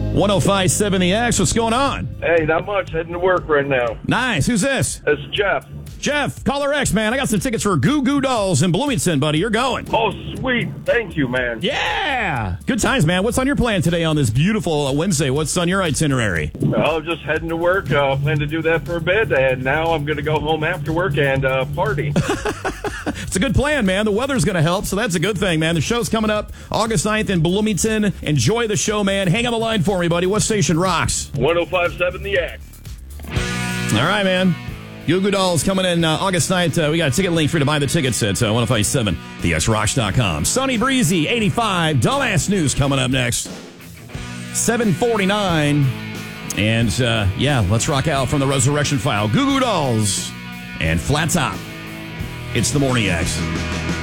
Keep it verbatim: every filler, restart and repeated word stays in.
one oh five point seven The X, what's going on? Hey, not much. Heading to work right now. Nice. Who's this? It's Jeff. Jeff, Caller X, man. I got some tickets for Goo Goo Dolls in Bloomington, buddy. You're going. Oh, sweet. Thank you, man. Yeah. Good times, man. What's on your plan today on this beautiful Wednesday? What's on your itinerary? Oh, just heading to work. Uh, plan to do that for a bit, and now I'm going to go home after work and uh, party. It's a good plan, man. The weather's going to help, so that's a good thing, man. The show's coming up August ninth in Bloomington. Enjoy the show, man. Hang on the line for me, buddy. What station rocks? one oh five point seven The X. All right, man. Goo Goo Dolls coming in uh, August ninth. Uh, we got a ticket link for you to buy the tickets at uh, one oh five point seven the x rocks dot com. Sunny Breezy, eighty-five. Dumbass News coming up next. seven forty-nine. And, uh, yeah, let's rock out from the Resurrection File. Goo Goo Dolls and Flat Top. It's the Morning X.